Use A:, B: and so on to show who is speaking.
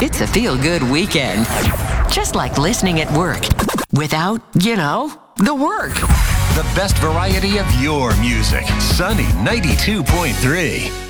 A: It's a feel-good weekend. Just like listening at work. Without, the work.
B: The best variety of your music. Sunny 92.3.